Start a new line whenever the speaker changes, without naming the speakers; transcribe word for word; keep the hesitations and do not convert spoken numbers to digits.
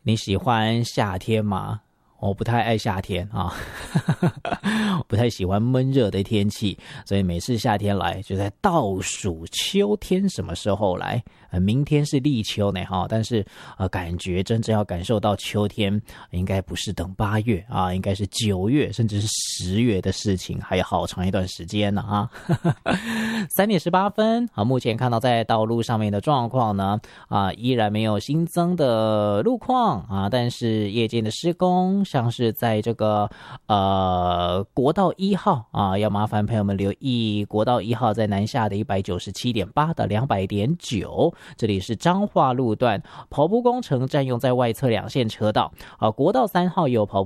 你喜欢夏天吗？我不太爱夏天啊，我不太喜欢闷热的天气，所以每次夏天来就在倒数秋天什么时候来。呃，明天是立秋呢哈，但是呃，感觉真正要感受到秋天，应该不是等八月啊，应该是九月甚至是十月的事情，还有好长一段时间呢啊。三点十八分啊，目前看到在道路上面的状况呢啊，依然没有新增的路况啊，但是夜间的施工，像是在这个呃国道一号啊，要麻烦朋友们留意国道一号在南下的一百九十七点八到两百点九。这里是彰化路段跑步工程占用在外侧两线车道啊，国道三号有跑步